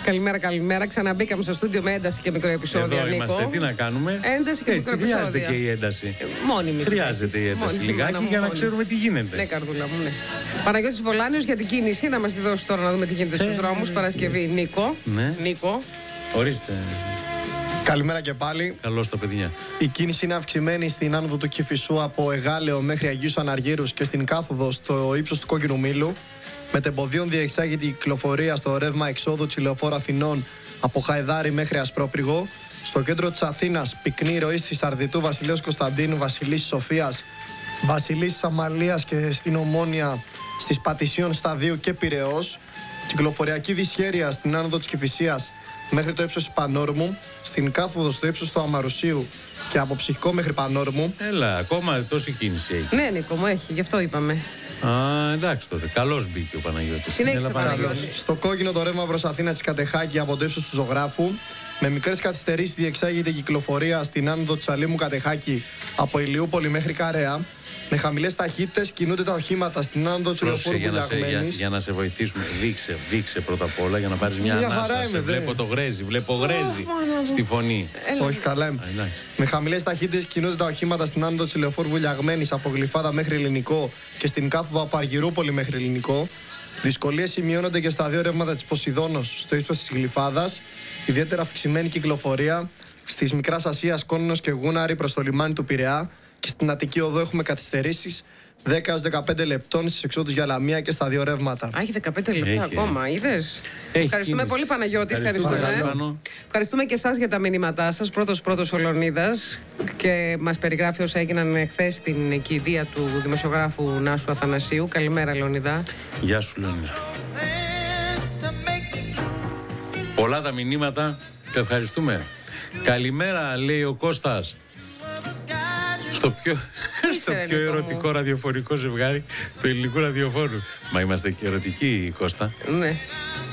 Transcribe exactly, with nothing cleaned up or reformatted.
Καλημέρα, καλημέρα. Ξαναμπήκαμε στο στούντιο με ένταση και μικροεπισόδια. Εδώ Νίκο. Είμαστε, τι να κάνουμε. Ένταση και Έτσι, μικροεπισόδια. χρειάζεται και η ένταση. Ε, μόνιμη. Χρειάζεται η ένταση Μόνιμη, λιγάκι μόνιμη, για να μόνιμη. ξέρουμε τι γίνεται. Ναι, καρδούλα μου, ναι. Παναγιώτης Βολάνιος για την κίνηση. Να μας τη δώσει τώρα να δούμε τι γίνεται στους δρόμους. Παρασκευή, Νίκο. Ναι. Νίκο. Ορίστε. Καλημέρα και πάλι. Καλώς τα παιδιά. Η κίνηση είναι αυξημένη στην άνοδο του Κηφισού από Εγάλεο μέχρι Αγίους Αναργύρους και στην κάθοδο στο ύψος του Κόκκινου Μήλου. Μετεμποδίων διεξάγεται η κυκλοφορία στο ρεύμα εξόδου της Λεωφόρου Αθηνών από Χαϊδάρη μέχρι Ασπρόπριγο. Στο κέντρο της Αθήνας, πυκνή ροή στη Σαρδιτού, Βασιλέως Κωνσταντίνου, Βασιλής Σοφίας, Βασιλής Αμαλίας και στην Ομόνια στις Πατησίων Σταδίου και Πειραιώς. Κυκλοφοριακή δυσχέρεια στην άνοδο της Κηφισίας μέχρι το ύψος της Πανόρμου, στην κάθοδο στο ύψος του Αμαρουσίου και από Ψυχικό μέχρι Πανόρμου. Έλα, ακόμα τόση κίνηση έχει. Ναι, Νίκο, μου έχει, γι' αυτό είπαμε. Α, εντάξει τότε. Καλώς μπήκε ο Παναγιώτης. Συνέχισε, Έλα, Παναγιώτη. Στο κόκκινο το ρεύμα προς Αθήνα της Κατεχάκη από το ύψος του Ζωγράφου. Με μικρές καθυστερήσεις διεξάγεται η κυκλοφορία στην άνοδο της Αλήμου Κατεχάκη από Ηλιούπολη μέχρι Καρέα. Με χαμηλές ταχύτητες κινούνται τα οχήματα στην άνοδο της Πρόσεχε, Λεωφόρου για, να σε, για, Βουλιαγμένης. για να σε βοηθήσουμε. Δείξε, δείξε πρώτα απ' όλα για να πάρεις μια Μια χαρά ανάσα. είμαι, Σε δε. βλέπω το γρέζι, βλέπω γρέζι στη φωνή. Όχι, καλά είμαι. Α, εντάξει. Με χαμηλές ταχύτητες κινούνται τα οχήματα στην άνοδο της Λεωφόρου Βουλιαγμένης από Γλυφάδα μέχρι Ελληνικό και στην κάθοδο από Αργυρούπολη μέχρι Ελληνικό. Δυσκολίες σημειώνονται και στα δύο ρεύματα της Ποσειδώνος στο ύψος της Γλυφάδας. Ιδιαίτερα αυξημένη κυκλοφορία στις Μικράς Ασίας, Κόνινος και Γούναρη προς το λιμάνι του Πειραιά. Και στην Αττική Οδό έχουμε καθυστερήσεις δέκα έως δεκαπέντε λεπτών στις εξόδους για Λαμία και στα δύο ρεύματα. Α, έχει δεκαπέντε λεπτά Έχει, ακόμα, είδες. Έχει Ευχαριστούμε κίνηση. πολύ, Παναγιώτη. Ευχαριστούμε, Ευχαριστούμε. Πάνο. Ευχαριστούμε και εσάς για τα μηνύματά σας. Πρώτος πρώτος ο Λεωνίδας και μας περιγράφει όσα έγιναν χθες στην κηδεία του δημοσιογράφου Νάσου Αθανασίου. Καλημέρα, Λεωνίδα. Γεια σου, Λεωνίδα. Πολλά τα μηνύματα και ευχαριστούμε. Καλημέρα, λέει ο Κώστας. Στο πιο, στο ρε, πιο Νίκο μου. ερωτικό ραδιοφωνικό ζευγάρι του ελληνικού ραδιοφόρου. Μα είμαστε και ερωτικοί, Κώστα. Ναι.